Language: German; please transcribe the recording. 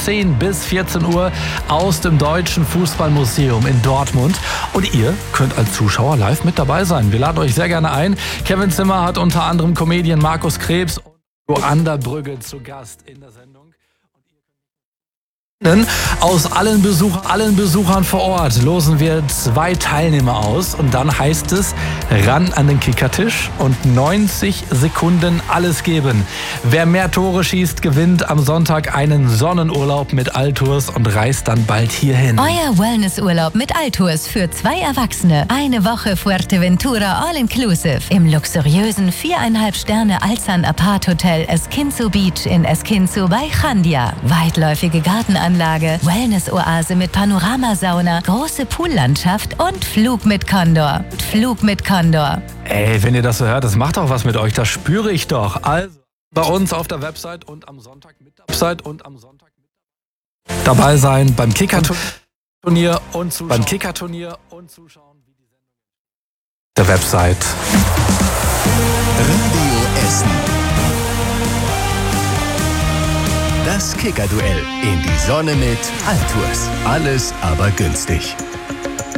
10 bis 14 Uhr aus dem Deutschen Fußballmuseum in Dortmund. Und ihr könnt als Zuschauer live mit dabei sein. Wir laden euch sehr gerne ein. Kevin Zimmer hat unter anderem Comedian Markus Krebs und Joander Brügge zu Gast in der Sendung. Aus allen Besuchern vor Ort losen wir 2 Teilnehmer aus und dann heißt es ran an den Kickertisch und 90 Sekunden alles geben. Wer mehr Tore schießt, gewinnt am Sonntag einen Sonnenurlaub mit Altours und reist dann bald hierhin. Euer Wellnessurlaub mit Altours für 2 Erwachsene. Eine Woche Fuerteventura All-Inclusive im luxuriösen 4,5 Sterne Alzan Apart Hotel Esquinzo Beach in Esquinzo bei Chandia. Weitläufige Gartenanlage, Wellness-Oase mit Panoramasauna, große Poollandschaft und Flug mit Condor. Ey, wenn ihr das so hört, das macht doch was mit euch, das spüre ich doch. Also bei uns auf der Website und am Sonntag mit dabei sein beim Kickerturnier und zuschauen, wie die Sendung der Website. Radio Essen. Das Kicker-Duell in die Sonne mit Altours. Alles aber günstig.